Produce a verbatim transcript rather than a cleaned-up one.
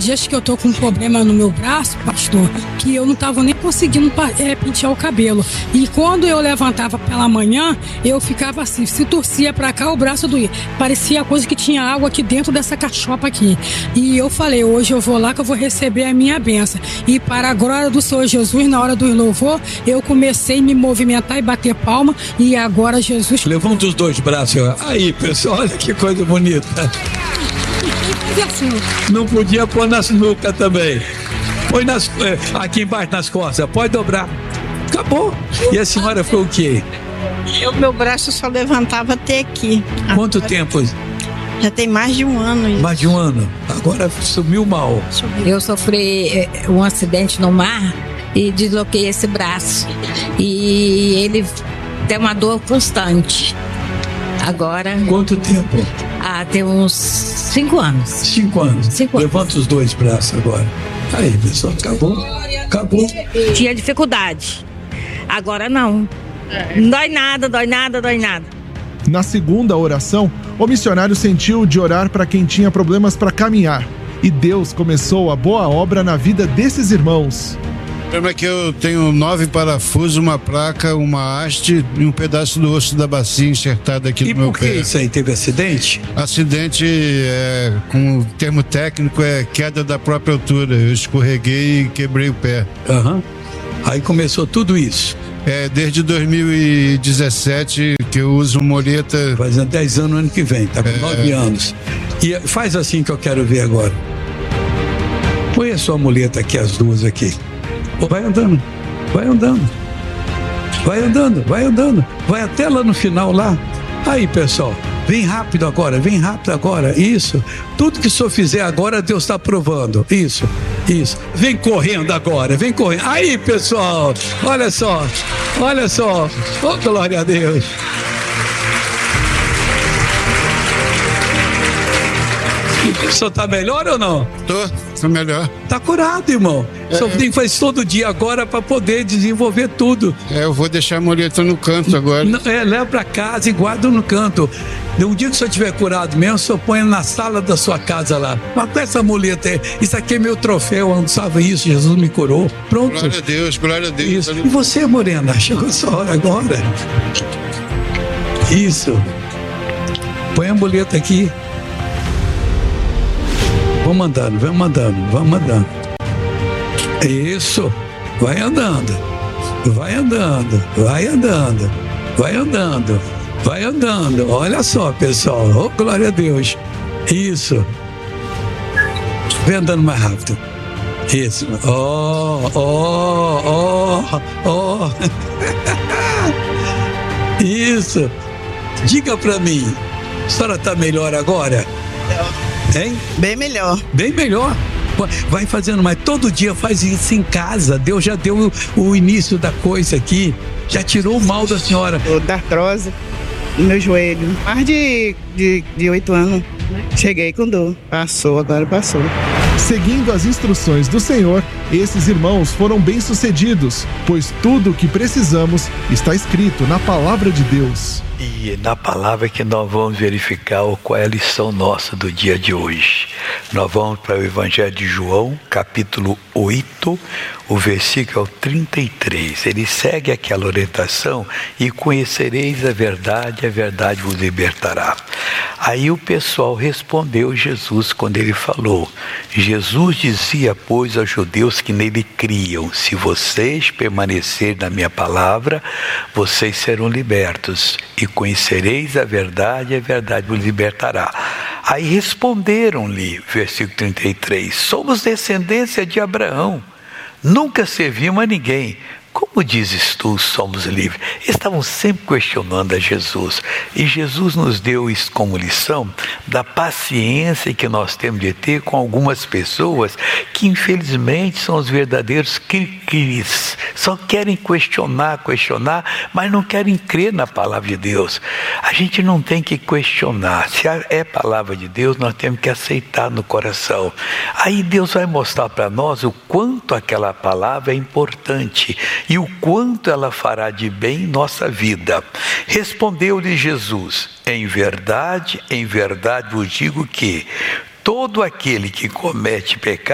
dias que eu tô com um problema no meu braço, pastor, que eu não tava nem conseguindo é, pentear o cabelo. E quando eu levantava pela manhã, eu ficava assim, se torcia pra cá, o braço doía. Parecia coisa que tinha água aqui dentro dessa cachopa aqui. E eu falei, hoje eu vou lá que eu vou receber a minha bênção. E para a glória do Senhor Jesus, na hora do louvor, eu comecei a me movimentar e bater palma. E agora Jesus... Levanta os dois braços. Aí, pessoal, olha que coisa bonita. Não podia pôr nas nucas também. Põe nas, aqui embaixo nas costas. Pode dobrar. Acabou. E a senhora foi o quê? O meu braço só levantava até aqui. Quanto Agora, tempo? Já tem mais de um ano. Isso. Mais de um ano. Agora sumiu mal. Sumiu. Eu sofri um acidente no mar e desloquei esse braço. E ele tem uma dor constante. Agora... Quanto tempo? Ah, tem uns cinco anos. Cinco anos. Cinco anos. Levanta os dois braços agora. Aí, pessoal, acabou. Acabou. Tinha dificuldade. Agora não. Não dói nada, dói nada, dói nada. Na segunda oração, o missionário sentiu de orar para quem tinha problemas para caminhar. E Deus começou a boa obra na vida desses irmãos. O problema é que eu tenho nove parafusos, uma placa, uma haste e um pedaço do osso da bacia enxertado aqui e no meu pé. E por que isso aí? Teve acidente? Acidente, é, com o termo técnico, é queda da própria altura. Eu escorreguei e quebrei o pé. Aham. Uhum. Aí começou tudo isso. É, desde dois mil e dezessete que eu uso moleta. Fazendo dez anos no ano que vem, tá com é... nove anos. E faz assim que eu quero ver agora. Põe a sua muleta aqui, as duas aqui. Vai andando, vai andando, vai andando, vai andando, vai até lá no final lá. Aí, pessoal, vem rápido agora, vem rápido agora, isso. Tudo que o senhor fizer agora, Deus está aprovando, isso, isso. Vem correndo agora, vem correndo. Aí, pessoal, olha só, olha só, oh, glória a Deus. O senhor tá melhor ou não? Tô, tô melhor. Tá curado, irmão. É, só tem que fazer todo dia agora para poder desenvolver tudo. É, eu vou deixar a muleta no canto agora. Não, é, leva para casa e guarda no canto. Um dia que o senhor estiver curado mesmo, o senhor põe na sala da sua casa lá. Mas com essa muleta aí, isso aqui é meu troféu, eu não sabe isso, Jesus me curou. Pronto. Glória a Deus, glória a Deus. Isso. E você, Morena, chegou a sua hora agora. Isso. Põe a muleta aqui. Vamos andando, vamos andando, vamos andando. Isso, vai andando, vai andando, vai andando, vai andando, vai andando. Olha só, pessoal, oh, glória a Deus. Isso. Vem andando mais rápido. Isso. Oh, oh, oh, oh. Isso. Diga pra mim, a senhora tá melhor agora? Hein? Bem melhor. Bem melhor. Vai fazendo, mas todo dia faz isso em casa. Deus já deu o, o início da coisa aqui. Já tirou o mal da senhora. Da artrose no meu joelho. Mais de, de, de oito anos. Cheguei com dor. Passou, agora passou. Seguindo as instruções do Senhor, esses irmãos foram bem-sucedidos, pois tudo o que precisamos está escrito na Palavra de Deus. E na palavra que nós vamos verificar qual é a lição nossa do dia de hoje. Nós vamos para o Evangelho de João, capítulo oito, o versículo trinta e três. Ele segue aquela orientação: e conhecereis a verdade, a verdade vos libertará. Aí o pessoal respondeu Jesus quando ele falou. Jesus dizia, pois, aos judeus que nele criam: se vocês permanecerem na minha palavra, vocês serão libertos. E conhecereis a verdade, e a verdade vos libertará. Aí responderam-lhe, versículo trinta e três, somos descendência de Abraão, nunca servimos a ninguém. Como dizes tu, somos livres? Estavam sempre questionando a Jesus. E Jesus nos deu isso como lição da paciência que nós temos de ter com algumas pessoas que infelizmente são os verdadeiros cri-cris. Só querem questionar, questionar, mas não querem crer na palavra de Deus. A gente não tem que questionar. Se é palavra de Deus, nós temos que aceitar no coração. Aí Deus vai mostrar para nós o quanto aquela palavra é importante e o quanto ela fará de bem em nossa vida. Respondeu-lhe Jesus: em verdade, em verdade vos digo que todo aquele que comete pecado